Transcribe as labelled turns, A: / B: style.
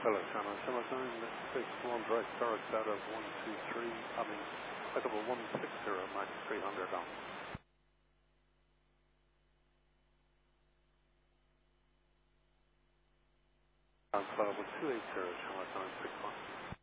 A: Hello, Channel 761 direct starts out of 123, back up at 160, max 300 down. Cloud 280, Channel 761.